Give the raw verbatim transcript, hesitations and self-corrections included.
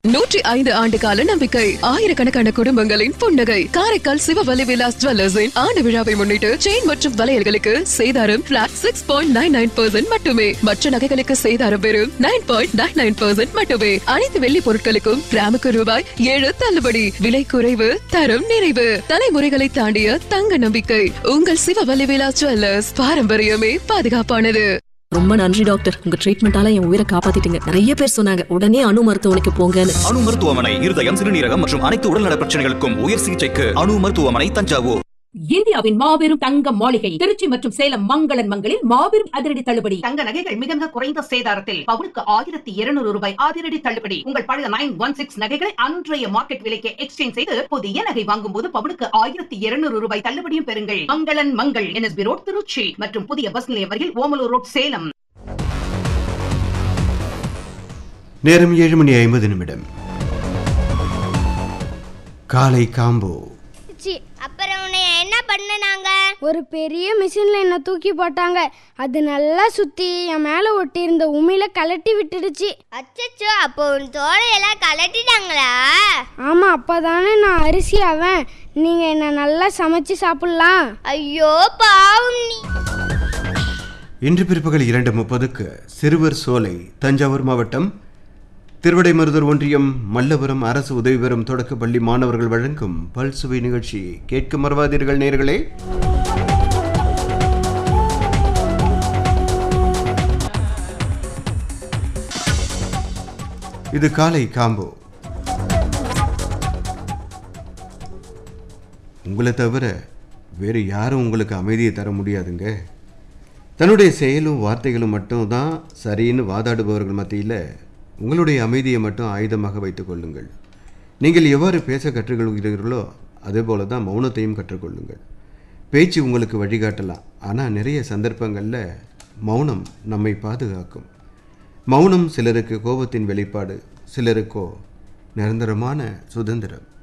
நூற்றி ஐந்து ஆண்டு கால நம்பிக்கை, ஆயிரக்கணக்கான குடும்பங்களின் புன்னகை. காரைக்கால் சிவவலி விலாஸ் ஜுவல்லர்ஸின் ஆண்டு விழாவை முன்னிட்டு செயின் மற்றும் வளையல்களுக்கு சேதாரம் plot six point nine nine percent மட்டுமே. மற்ற நகைகளுக்கு சேதாரம் வெறும் nine point nine nine percent மட்டுமே. அனைத்து வெள்ளி பொருட்களுக்கும் கிராமுக்கு ரூபாய் ஏழு தள்ளுபடி. விலை குறைவு, தரம் நிறைவு. தலைமுறைகளை தாண்டிய தங்க நம்பிக்கை. உங்கள் சிவவலி விலாஸ் ஜுவல்லர்ஸ். பாரம்பரியமே பாதுகாப்பானது. ரொம்ப நன்றி டாக்டர், உங்க ட்ரீட்மெண்டால என் உயிரை காப்பாத்திட்டீங்க. நிறைய பேர் சொன்னாங்க உடனே அணு மருத்துவமனைக்கு போங்கன்னு. அணு மருத்துவமனை இருதயம், சிறுநீரகம் மற்றும் அனைத்து உடல்நல பிரச்சனைகளுக்கும் உயர் சிகிச்சைக்கு அணு மருத்துவமனை, தஞ்சாவூர். இந்தியாவின் மாபெரும் தங்க மாளிகை திருச்சி மற்றும் சேலம் மங்களன் மங்களில் மாபெரும் அதிரடி தள்ளுபடி. தங்க நகைகள் மிக மிக குறைந்த சேதாரத்தில் பவுனுக்கு ஆயிரத்தி இருநூறு ரூபாய் அதிரடி தள்ளுபடி. உங்கள் பழைய நைன் ஒன் சிக்ஸ் நகைகளை அன்றைய மார்க்கெட் விலைக்கு எக்ஸ்சேஞ்ச் செய்து புதிய நகை வாங்கும் போது பவுனுக்கு ஆயிரத்தி இருநூறு ரூபாய் தள்ளுபடியும் பெறுங்கள். மங்களன் மங்கள், என்எஸ்பி ரோட், திருச்சி மற்றும் புதிய பஸ் நிலையம் வரையில் ஓமலூர் ரோட், சேலம். நேரம் ஏழு மணி ஐம்பது நிமிடம். காலை காம்போ. அப்புறம் உன்னை என்ன பண்ணனாங்க? ஒரு பெரிய மிஷின்ல என்ன தூக்கி போட்டாங்க. அது நல்லா சுத்தி என் மேல ஒட்டி இருந்த உமியில கலட்டி விட்டுடுச்சு. அச்சச்சோ, அப்போ உன் தோலையெல்லாம் கலட்டிட்டாங்களா? ஆமா, அப்பதானே நான் அரிசி ஆவேன். நீங்க என்ன நல்லா சமைச்சு சாப்பிடலாம். ஐயோ பாவம் நீ. இன்று பிற்பகல் இரண்டு முப்பதுக்கு சிறுவர் சோலை, தஞ்சாவூர் மாவட்டம் திருவிடைமருதூர் ஒன்றியம் மல்லபுரம் அரசு உதவி பெறும் தொடக்க பள்ளி மாணவர்கள் வழங்கும் பல்சுவை நிகழ்ச்சி கேட்க மறவாதீர்கள் நேயர்களே. இது காலை காம்போ. உங்களை தவிர வேறு யாரும் உங்களுக்கு அமைதியை தர முடியாதுங்க. தன்னுடைய செயலும் வார்த்தைகளும் மட்டும்தான் சரின்னு வாதாடுபவர்கள் மத்தியில் உங்களுடைய அமைதியை மட்டும் ஆயுதமாக வைத்துக் கொள்ளுங்கள். நீங்கள் எவ்வாறு பேச கற்றுக்கொள்கிறீர்களோ அதே போல தான் மௌனத்தையும் கற்றுக்கொள்ளுங்கள். பேச்சு உங்களுக்கு வழிகாட்டலாம், ஆனால் நிறைய சந்தர்ப்பங்களில் மௌனம் நம்மை பாதுகாக்கும். மௌனம் சிலருக்கு கோபத்தின் வெளிப்பாடு, சிலருக்கோ நிரந்தரமான சுதந்திரம்.